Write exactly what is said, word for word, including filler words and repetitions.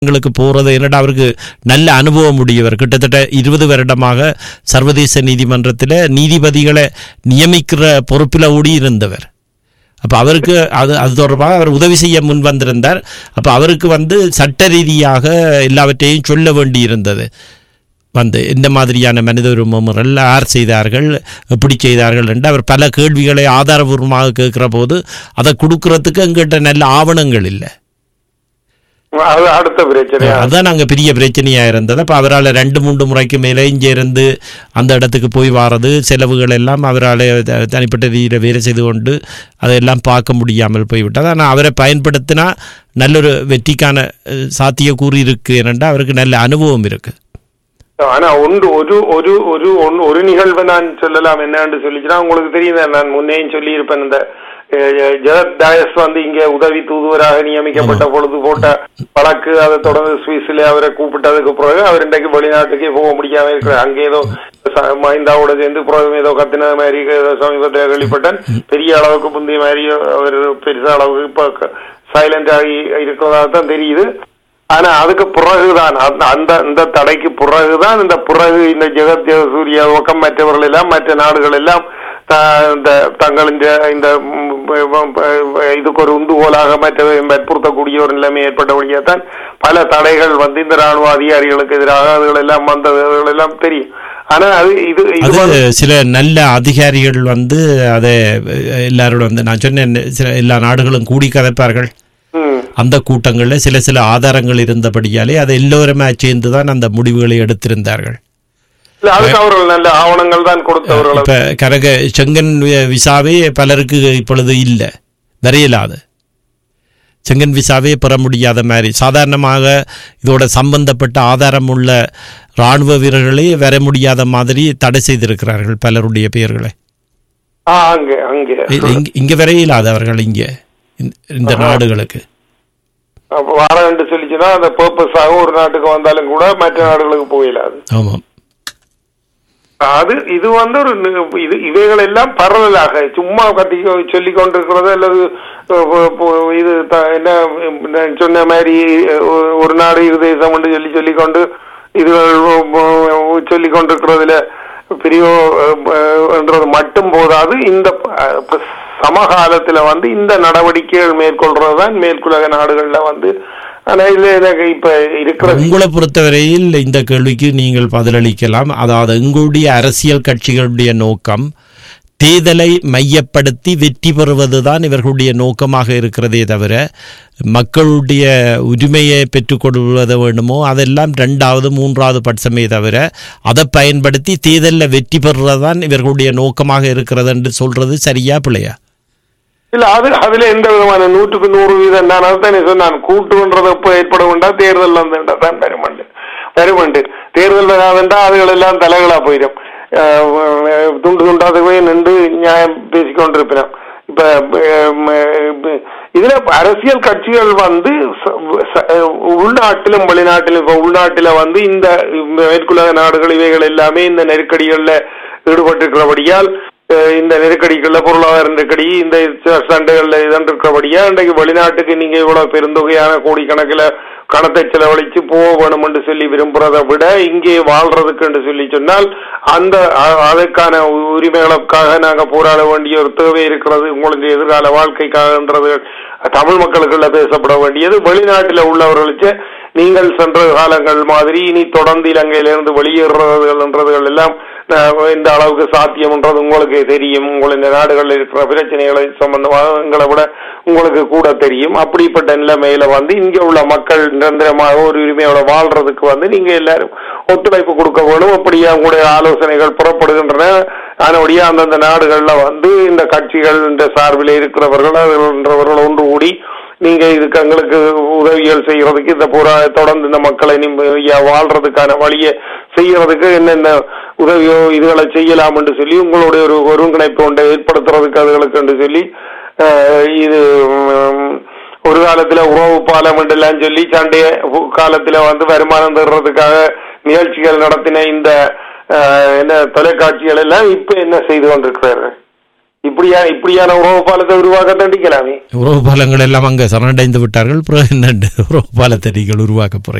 எங்களுக்கு போகிறது என்னடா அவருக்கு நல்ல அனுபவம் உடையவர். கிட்டத்தட்ட இருபது வருடமாக சர்வதேச நீதிமன்றத்தில் நீதிபதிகளை நியமிக்கிற பொறுப்பில் ஓடி இருந்தவர். அப்போ அவருக்கு அது அது தொடர்பாக அவர் உதவி செய்ய முன் வந்திருந்தார். அப்போ அவருக்கு வந்து சட்ட ரீதியாக எல்லாவற்றையும் சொல்ல வேண்டி இருந்தது. வந்து இந்த மாதிரியான மனித உரிமை முறைகள் யார் செய்தார்கள், எப்படி செய்தார்கள் என்று அவர் பல கேள்விகளை ஆதாரபூர்வமாக கேட்குற போது அதை கொடுக்கறதுக்கு எங்கிட்ட நல்ல ஆவணங்கள் இல்லை. அடுத்த பிரச்சனை அதுதான் நாங்கள் பெரிய பிரச்சனையா இருந்தது. அப்போ அவரால் ரெண்டு மூன்று முறைக்கு மேலே இங்கே இருந்து அந்த இடத்துக்கு போய் வாரது செலவுகள் எல்லாம் அவரால் தனிப்பட்ட ரீதியில் வேலை செய்து கொண்டு அதையெல்லாம் பார்க்க முடியாமல் போய்விட்டது. ஆனால் அவரை பயன்படுத்தினா நல்லொரு வெற்றிக்கான சாத்தியக்கூறு இருக்கு ஏனென்றால் அவருக்கு நல்ல அனுபவம் இருக்கு. ஆனா ஒன்று ஒரு ஒரு ஒரு ஒரு நிகழ்வை நான் சொல்லலாம். என்னன்னு சொல்லிச்சுன்னா உங்களுக்கு தெரியும், நான் முன்னையும் சொல்லி இருப்பேன். இந்த ஜெகத் தாயஸ் வந்து இங்க உதவி தூதுவராக நியமிக்கப்பட்ட பொழுது போட்ட வழக்கு, அதை தொடர்ந்து சுவிஸ்ல அவரை கூப்பிட்டதுக்கு பிறகு அவர் இன்றைக்கு வெளிநாட்டுக்கே போக முடியாம இருக்கிறார். அங்கே ஏதோ மஹிந்தாவோட சேர்ந்து பிறகு ஏதோ கத்தின மாதிரி சமீபத்தில் கேள்விப்பட்டேன். பெரிய அளவுக்கு முந்தைய மாதிரி அவர் பெருசா அளவுக்கு இப்ப சைலண்ட் ஆகி இருக்கிறதா தான் தெரியுது. ஆனா அதுக்கு பிறகுதான் அந்த இந்த தடைக்கு பிறகுதான் இந்த பிறகு இந்த ஜெகத் சூர்யா பக்கம் மற்றவர்கள் எல்லாம் மற்ற நாடுகள் எல்லாம் இந்த தங்களின் இந்த இதுக்கு ஒரு உந்துகோலாக மற்ற வற்புறுத்தக்கூடிய ஒரு நிலைமை ஏற்பட்டபடியாத்தான் பல தடைகள் வந்து இந்த ராணுவ அதிகாரிகளுக்கு எதிராக அதுகள் எல்லாம் வந்தது எல்லாம் தெரியும். ஆனா அது இது அது சில நல்ல அதிகாரிகள் வந்து அதை எல்லாரோட வந்து நான் சொன்னேன், சில எல்லா நாடுகளும் கூடி கதைப்பார்கள். அந்த கூட்டங்களில் சில சில ஆதாரங்கள் இருந்தபடியாலே அதை எல்லோருமே சேர்ந்துதான் அந்த முடிவுகளை எடுத்திருந்தார்கள். நல்ல ஆவணங்கள் தான் கொடுத்தவர்கள். இப்ப கரக செங்கன் விசாவே பலருக்கு இப்பொழுது இல்லை, வரையிலாது செங்கன் விசாவே பெற முடியாத மாதிரி சாதாரணமாக இதோட சம்பந்தப்பட்ட ஆதாரம் உள்ள இராணுவ வீரர்களே வர முடியாத மாதிரி தடை செய்திருக்கிறார்கள் பலருடைய பெயர்களை. இங்க வரையிலாது அவர்கள் இங்க இந்த நாடுகளுக்கு வாரண்டு சொல்லிச்சுன்னா அந்த பர்பஸாக ஒரு நாட்டுக்கு வந்தாலும் கூட மற்ற நாடுகளுக்கு போயிடாது. ஆமாம், அது இது வந்து ஒரு இது இவைகள் எல்லாம் பரவலாக சும்மா கத்தி சொல்லிக் கொண்டிருக்கிறது அல்லது இது என்ன சொன்ன மாதிரி ஒரு நாடு இரு தேசம் என்று சொல்லி சொல்லிக்கொண்டு இதுகள் சொல்லிக் கொண்டிருக்கிறதுல பெரிய என்றது மட்டும் போதாது. இந்த சமகாலத்துல வந்து இந்த நடவடிக்கைகள் மேற்கொள்றதுதான் மேற்குலக நாடுகள்ல வந்து. ஆனா இல்ல இப்ப இருக்கிற உங்களை பொறுத்தவரையில் இந்த கேள்விக்கு நீங்கள் பதிலளிக்கலாம். அதாவது எங்களுடைய அரசியல் கட்சிகளுடைய நோக்கம் தேர்தலை மையப்படுத்தி வெற்றி பெறுவதுதான் இவர்களுடைய நோக்கமாக இருக்கிறதே தவிர மக்களுடைய உரிமையை பெற்றுக்கொள்வது வேண்டுமோ அதெல்லாம் ரெண்டாவது மூன்றாவது பட்சமே தவிர அதை பயன்படுத்தி தேர்தலில் வெற்றி பெறுவதுதான் இவர்களுடைய நோக்கமாக இருக்கிறது என்று சொல்றது சரியா பிள்ளையா? இல்ல, அது அதுல எந்த விதமான நூற்றுக்கு நூறு வீதம் நான் அதுதானே சொன்னான். கூட்டுன்றது எப்ப ஏற்பட வேண்டாம், தேர்தல் தான் பெருமண்டு பெருமண்டு தேர்தல் வேண்டா அதுகள் எல்லாம் தலைகளா போயிடும். துண்டு துண்டாத போய் நின்று நியாயம் பேசிக்கொண்டிருப்பினோம். இப்ப இதுல அரசியல் கட்சிகள் வந்து உள்நாட்டிலும் வெளிநாட்டிலும் இப்ப உள்நாட்டில வந்து இந்த மேற்குலக நாடுகள் இவைகள் எல்லாமே இந்த நெருக்கடிகள்ல ஈடுபட்டிருக்கிறபடியால் இந்த நெருக்கடிகள்ல பொருளாதார நெருக்கடி இந்த சண்டைகள்ல இதன் இருக்கிறபடியா இன்றைக்கு வெளிநாட்டுக்கு நீங்க இவ்வளவு பெருந்தொகையான கோடிக்கணக்கில் கணத்தை செலவழிச்சு போக வேணும் என்று சொல்லி விரும்புறதை விட இங்கே வாழ்றதுக்கு என்று சொல்லி சொன்னால் அந்த அதற்கான உரிமைகளுக்காக நாங்க போராட வேண்டிய ஒரு தேவை இருக்கிறது. உங்களுடைய எதிர்கால வாழ்க்கைக்காகன்றது தமிழ் மக்களுக்குள்ள பேசப்பட வேண்டியது. வெளிநாட்டில் உள்ளவர்களுக்கு நீங்கள் சென்ற காலங்கள் மாதிரி இனி தொடர்ந்து இலங்கையிலிருந்து வெளியேறுறதுகள் என்றதுகள் எல்லாம் இந்த அளவுக்கு சாத்தியம்ன்றது உங்களுக்கு தெரியும். உங்களுடைய நாடுகளில் இருக்கிற பிரச்சனைகளை சம்பந்தமாக எங்களை விட உங்களுக்கு கூட தெரியும். அப்படிப்பட்ட நிலைமையில வந்து இங்க உள்ள மக்கள் நிரந்தரமாக ஒரு உரிமையோட வாழ்றதுக்கு வந்து நீங்க எல்லாரும் ஒத்துழைப்பு கொடுக்க வேணும். அப்படியே உங்களுடைய ஆலோசனைகள் புறப்படுகின்றன. அதனுடைய அந்தந்த நாடுகள்ல வந்து இந்த கட்சிகள் இந்த சார்பில் இருக்கிறவர்கள் என்றவர்கள் ஒன்று கூடி நீங்க இதுக்கு எங்களுக்கு உதவிகள் செய்யறதுக்கு இந்த புறா தொடர்ந்து இந்த மக்களை வாழ்றதுக்கான வழியை செய்யறதுக்கு என்னென்ன உதவியோ இதுகளை செய்யலாம் என்று சொல்லி உங்களுடைய ஒரு ஒருங்கிணைப்பு ஒன்றை ஏற்படுத்துறதுக்கு அதுகளுக்கு என்று சொல்லி இது ஒரு காலத்துல உறவு பாலம் என்றெல்லாம் சொல்லி சண்டைய காலத்துல வந்து வருமானம் தர்றதுக்காக நிகழ்ச்சிகள் நடத்தின இந்த என்ன தொலைக்காட்சிகள் எல்லாம் இப்ப என்ன செய்து கொண்டிருக்கிறார்கள்? இப்படியா இப்படியான உறவு பாலத்தை உருவாக்க தண்டிக்கலாமே. உறவு பாலங்கள் எல்லாம் அங்க சரணடைந்து விட்டார்கள். பிறகு என்ன உறவு பாலத்தை நீங்கள் உருவாக்க போறீங்க?